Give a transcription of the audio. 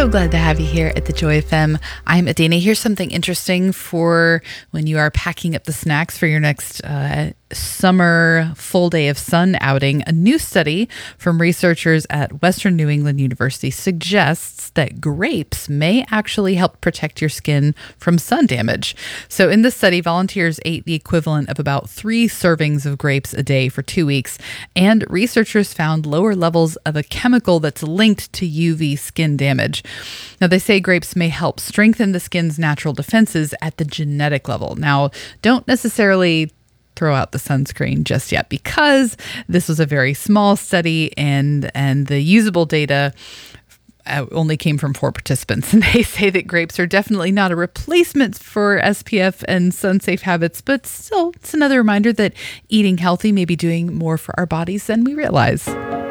So glad to have you here at the Joy FM. I'm Adina. Here's something interesting for when you are packing up the snacks for your next summer full day of sun outing. A new study from researchers at Western New England University suggests that grapes may actually help protect your skin from sun damage. So in this study, volunteers ate the equivalent of about 3 servings of grapes a day for 2 weeks, and researchers found lower levels of a chemical that's linked to UV skin damage. Now, they say grapes may help strengthen the skin's natural defenses at the genetic level. Now, don't necessarily throw out the sunscreen just yet, because this was a very small study and the usable data only came from 4 participants. And they say that grapes are definitely not a replacement for SPF and sun-safe habits, but still, it's another reminder that eating healthy may be doing more for our bodies than we realize.